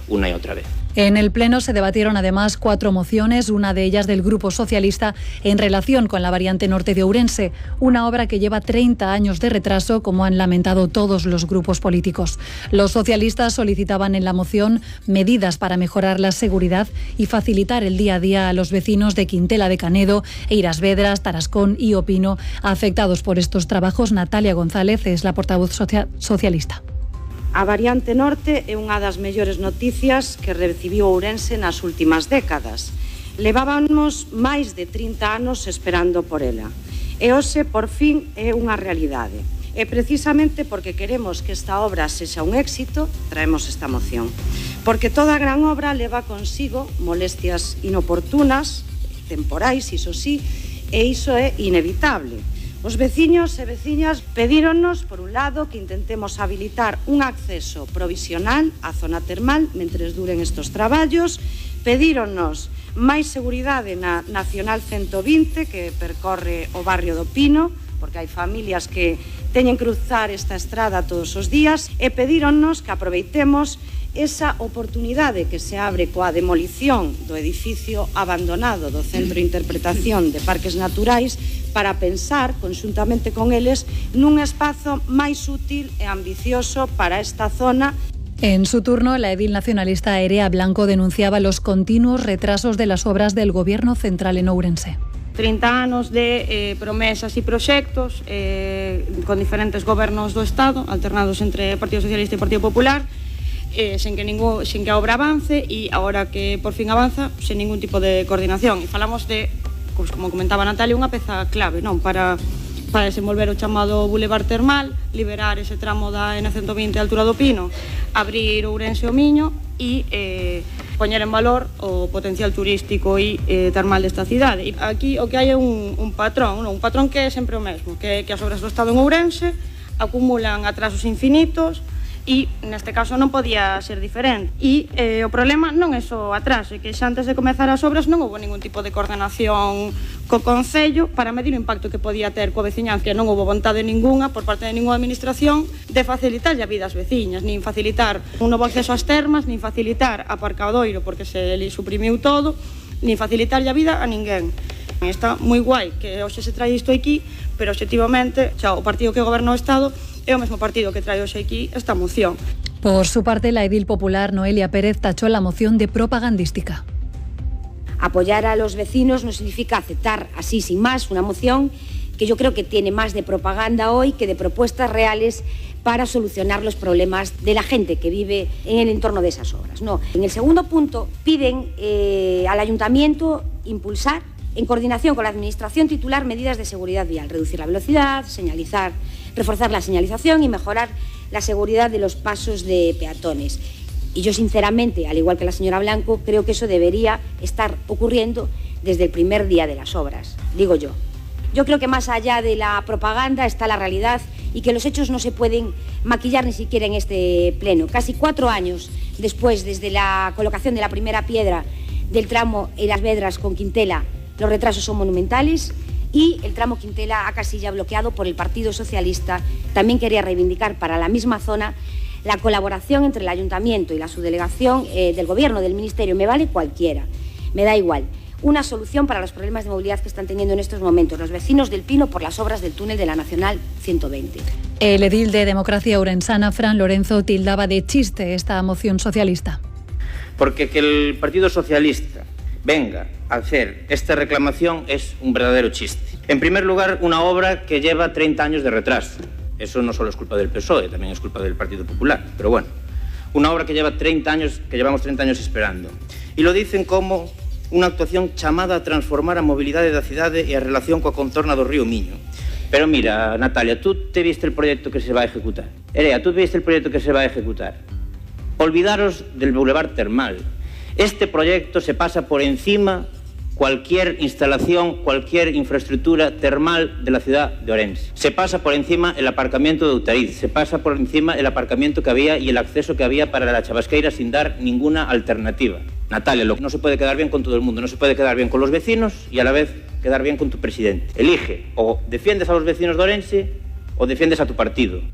una y otra vez. En el Pleno se debatieron además 4 mociones, una de ellas del Grupo Socialista en relación con la variante norte de Ourense, una obra que lleva 30 años de retraso, como han lamentado todos los grupos políticos. Los socialistas solicitaban en la moción medidas para mejorar la seguridad y facilitar el día a día a los vecinos de Quintela de Canedo, Eiras Vedras, Tarascón y Opino, afectados por estos trabajos. Natalia González es la portavoz socialista. A variante norte é unha das mellores noticias que recibiu Ourense nas últimas décadas. Levábamos máis de 30 anos esperando por ela. E hoxe, por fin, é unha realidade. E precisamente porque queremos que esta obra sexa un éxito, traemos esta moción. Porque toda gran obra leva consigo molestias inoportunas, temporais, iso sí, e iso é inevitable. Os veciños e veciñas pedíronnos, por un lado, que intentemos habilitar un acceso provisional á zona termal mentres duren estos traballos, pedíronnos máis seguridade na Nacional 120 que percorre o barrio do Pino, porque hai familias que teñen que cruzar esta estrada todos os días, e pedíronnos que aproveitemos esa oportunidade que se abre coa demolición do edificio abandonado do Centro de Interpretación de Parques Naturais para pensar, conxuntamente con eles, nun espazo máis útil e ambicioso para esta zona. En su turno, la edil nacionalista Erea Blanco denunciaba los continuos retrasos de las obras del Gobierno central en Ourense. 30 anos de promesas e proxectos con diferentes gobernos do Estado, alternados entre Partido Socialista e Partido Popular, sen que a obra avance, e agora que por fin avanza, sen ningún tipo de coordinación. E falamos de, como comentaba Natalia, unha peza clave, non, para desenvolver o chamado Boulevard Termal, liberar ese tramo da N120 a altura do Pino, abrir Ourense o Miño e poñer en valor o potencial turístico e termal desta cidade. E aquí o que hai é un patrón, non? Un patrón que é sempre o mesmo, que as obras do Estado en Ourense acumulan atrasos infinitos, e neste caso non podía ser diferente. E o problema non é só atraso, é que xa antes de comezar as obras non houve ningún tipo de coordenación co Concello para medir o impacto que podía ter coa veciñanza. Non houve vontade ninguna por parte de ninguna administración de facilitar a vida ás veciñas, nin facilitar un novo acceso ás termas, nin facilitar aparcadoiro porque se li suprimiu todo, nin facilitar a vida a ninguén. Está moi guai que hoxe se trae isto aquí, pero obxectivamente xa o partido que goberna o Estado é o mesmo partido que trae hoxe aquí esta moción. Por su parte, la edil popular Noelia Pérez tachó la moción de propagandística. Apoyar a los vecinos no significa aceptar así sin más una moción que yo creo que tiene más de propaganda hoy que de propuestas reales para solucionar los problemas de la gente que vive en el entorno de esas obras. No. En el segundo punto piden al ayuntamiento impulsar, en coordinación con la administración titular, medidas de seguridad vial, reducir la velocidad, señalizar, reforzar la señalización y mejorar la seguridad de los pasos de peatones. Y yo sinceramente, al igual que la señora Blanco, creo que eso debería estar ocurriendo desde el primer día de las obras, digo yo. Yo creo que más allá de la propaganda está la realidad y que los hechos no se pueden maquillar ni siquiera en este pleno. Casi 4 años después, desde la colocación de la primera piedra del tramo Eiras Vedras con Quintela, los retrasos son monumentales y el tramo Quintela a Casilla bloqueado por el Partido Socialista. También quería reivindicar para la misma zona la colaboración entre el Ayuntamiento y la subdelegación del Gobierno, del Ministerio. Me vale cualquiera, me da igual. Una solución para los problemas de movilidad que están teniendo en estos momentos los vecinos del Pino por las obras del túnel de la Nacional 120. El edil de Democracia Ourensana, Fran Lorenzo, tildaba de chiste esta moción socialista. Porque que el Partido Socialista venga a hacer esta reclamación es un verdadero chiste. En primer lugar, una obra que lleva 30 años de retraso. Eso no solo es culpa del PSOE, también es culpa del Partido Popular. Pero bueno, una obra que lleva 30 años, que llevamos 30 años esperando. E lo dicen como unha actuación chamada a transformar a mobilidade da cidade e a relación coa contorna do río Miño. Pero mira, Natalia, tú te viste el proyecto que se va a ejecutar. Erea, tú viste el proyecto que se va a ejecutar. Olvidaros del Boulevard Termal. Este proyecto se pasa por encima cualquier instalación, cualquier infraestructura termal de la ciudad de Ourense. Se pasa por encima el aparcamiento de Outariz, se pasa por encima el aparcamiento que había y el acceso que había para la Chavasqueira sin dar ninguna alternativa. Natalia, no se puede quedar bien con todo el mundo, no se puede quedar bien con los vecinos y a la vez quedar bien con tu presidente. Elige, o defiendes a los vecinos de Ourense o defiendes a tu partido.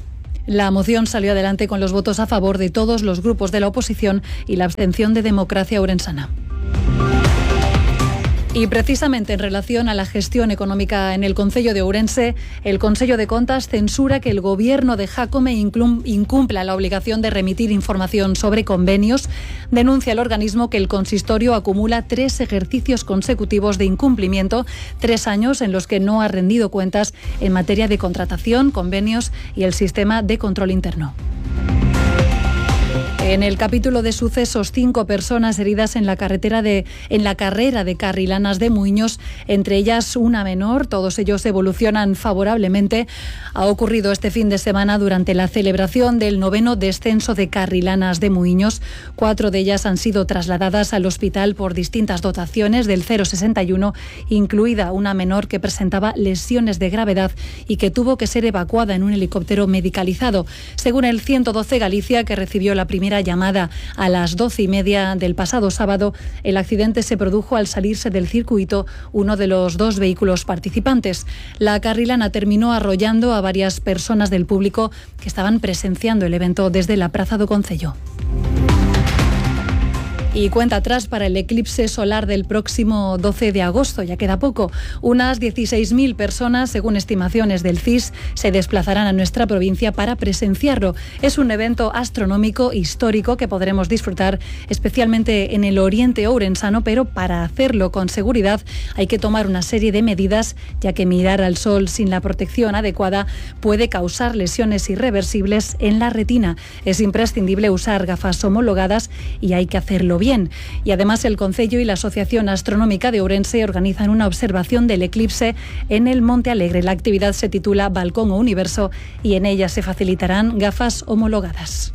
La moción salió adelante con los votos a favor de todos los grupos de la oposición y la abstención de Democracia Ourensana. Y precisamente en relación a la gestión económica en el Concello de Ourense, el Consello de Contas censura que el gobierno de Jácome incumpla la obligación de remitir información sobre convenios. Denuncia el organismo que el consistorio acumula 3 ejercicios consecutivos de incumplimiento, 3 años en los que no ha rendido cuentas en materia de contratación, convenios y el sistema de control interno. En el capítulo de sucesos, 5 personas heridas en la carrera de Carrilanas de Muiños, entre ellas una menor. Todos ellos evolucionan favorablemente. Ha ocurrido este fin de semana durante la celebración del 9º descenso de Carrilanas de Muiños. 4 de ellas han sido trasladadas al hospital por distintas dotaciones del 061, incluida una menor que presentaba lesiones de gravedad y que tuvo que ser evacuada en un helicóptero medicalizado. Según el 112 Galicia, que recibió la primera llamada a las 12:30 del pasado sábado, el accidente se produjo al salirse del circuito uno de los 2 vehículos participantes. La carrilana terminó arrollando a varias personas del público que estaban presenciando el evento desde la Praza do Concello. Y cuenta atrás para el eclipse solar del próximo 12 de agosto, ya queda poco. Unas 16.000 personas, según estimaciones del CIS, se desplazarán a nuestra provincia para presenciarlo. Es un evento astronómico histórico que podremos disfrutar especialmente en el oriente ourensano, pero para hacerlo con seguridad hay que tomar una serie de medidas, ya que mirar al sol sin la protección adecuada puede causar lesiones irreversibles en la retina. Es imprescindible usar gafas homologadas y hay que hacerlo bien. Y además el Concello y la Asociación Astronómica de Ourense organizan una observación del eclipse en el Monte Alegre. La actividad se titula Balcón o Universo y en ella se facilitarán gafas homologadas.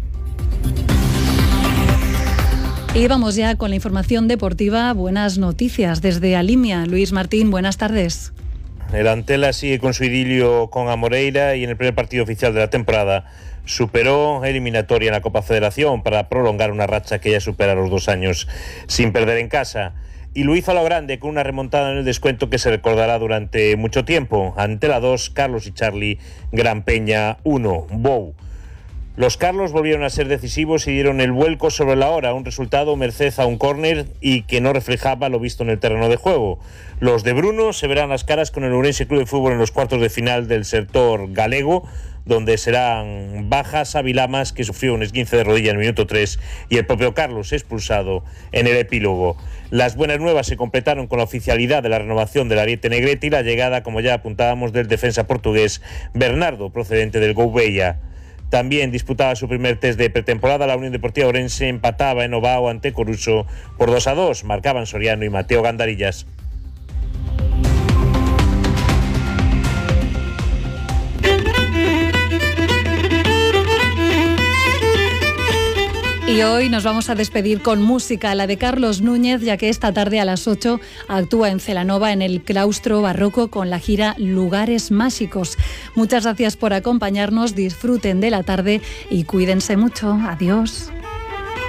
Y vamos ya con la información deportiva. Buenas noticias desde Alimia. Luis Martín, buenas tardes. El Antela sigue con su idilio con Amoreira y en el primer partido oficial de la temporada superó eliminatoria en la Copa Federación para prolongar una racha que ya supera los 2 años sin perder en casa. Y lo hizo a lo grande con una remontada en el descuento que se recordará durante mucho tiempo. Antela 2, Carlos y Charlie, Gran Peña 1, Bou. Los Carlos volvieron a ser decisivos y dieron el vuelco sobre la hora, un resultado merced a un córner y que no reflejaba lo visto en el terreno de juego. Los de Bruno se verán las caras con el Ourense Club de Fútbol en los cuartos de final del sector galego, donde serán bajas a Vilamas, que sufrió un esguince de rodilla en el minuto 3, y el propio Carlos expulsado en el epílogo. Las buenas nuevas se completaron con la oficialidad de la renovación del Ariete Negrete y la llegada, como ya apuntábamos, del defensa portugués Bernardo, procedente del Gouveia. También disputaba su primer test de pretemporada. La Unión Deportiva Ourense empataba en Ovao ante Coruso por 2-2. Marcaban Soriano y Mateo Gandarillas. Y hoy nos vamos a despedir con música, la de Carlos Núñez, ya que esta tarde a las 8 actúa en Celanova en el Claustro Barroco con la gira Lugares Mágicos. Muchas gracias por acompañarnos, disfruten de la tarde y cuídense mucho. Adiós.